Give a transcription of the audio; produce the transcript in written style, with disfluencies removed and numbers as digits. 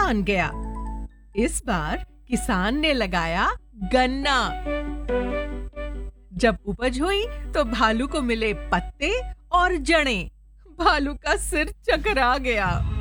मान गया। इस बार किसान ने लगाया गन्ना। जब उपज हुई तो भालू को मिले पत्ते और जड़ें। भालू का सिर चकरा गया।